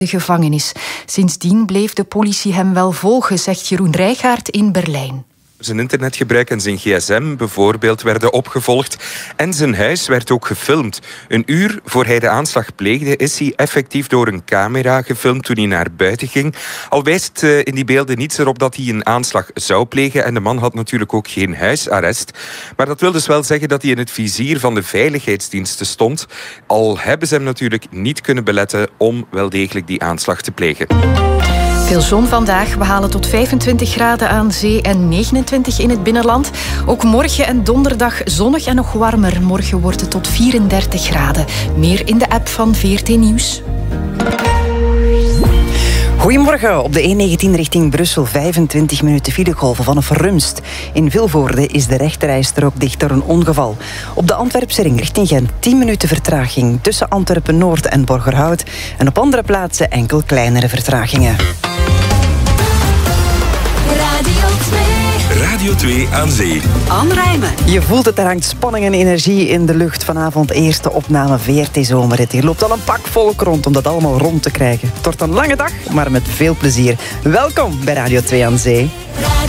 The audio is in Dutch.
de gevangenis. Sindsdien bleef de politie hem wel volgen, zegt Jeroen Rijgaard in Berlijn. Zijn internetgebruik en zijn gsm bijvoorbeeld werden opgevolgd en zijn huis werd ook gefilmd. Een uur voor hij de aanslag pleegde is hij effectief door een camera gefilmd toen hij naar buiten ging. Al wijst in die beelden niets erop dat hij een aanslag zou plegen en de man had natuurlijk ook geen huisarrest. Maar dat wil dus wel zeggen dat hij in het vizier van de veiligheidsdiensten stond. Al hebben ze hem natuurlijk niet kunnen beletten om wel degelijk die aanslag te plegen. Veel zon vandaag. We halen tot 25 graden aan zee en 29 in het binnenland. Ook morgen en donderdag zonnig en nog warmer. Morgen wordt het tot 34 graden. Meer in de app van VRT Nieuws. Goedemorgen. Op de E19 richting Brussel 25 minuten filegolven vanaf Rumst. In Vilvoorde is de rechterrijstrook dicht door een ongeval. Op de Antwerpse ring richting Gent 10 minuten vertraging tussen Antwerpen-Noord en Borgerhout. En op andere plaatsen enkel kleinere vertragingen. Radio 2 aan zee. Anne Rijmen. Je voelt het, er hangt spanning en energie in de lucht. Vanavond eerste opname VRT Zomerrit. Hier loopt al een pak volk rond om dat allemaal rond te krijgen. Het wordt een lange dag, maar met veel plezier. Welkom bij Radio 2 aan zee.